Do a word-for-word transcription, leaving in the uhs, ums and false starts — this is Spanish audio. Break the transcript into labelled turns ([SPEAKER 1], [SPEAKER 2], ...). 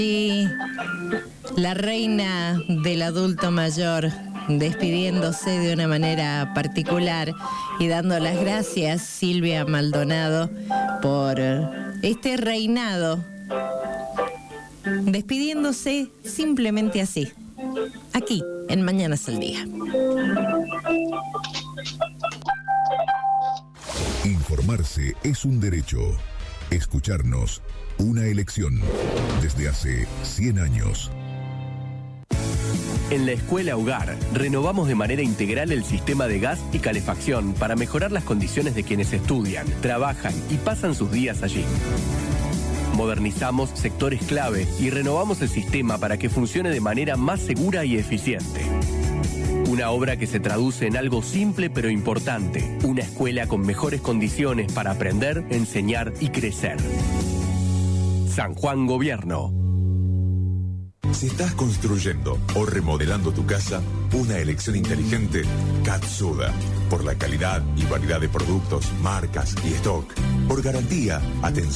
[SPEAKER 1] Y la reina del adulto mayor despidiéndose de una manera particular y dando las gracias, Silvia Maldonado, por este reinado, despidiéndose simplemente así, aquí en Mañanas al Día.
[SPEAKER 2] Informarse es un derecho. Escucharnos, una elección. Desde hace cien años.
[SPEAKER 3] En la Escuela Hogar, renovamos de manera integral el sistema de gas y calefacción para mejorar las condiciones de quienes estudian, trabajan y pasan sus días allí. Modernizamos sectores clave y renovamos el sistema para que funcione de manera más segura y eficiente. Una obra que se traduce en algo simple pero importante. Una escuela con mejores condiciones para aprender, enseñar y crecer. San Juan Gobierno.
[SPEAKER 4] Si estás construyendo o remodelando tu casa, una elección inteligente, Katsuda. Por la calidad y variedad de productos, marcas y stock. Por garantía, atención.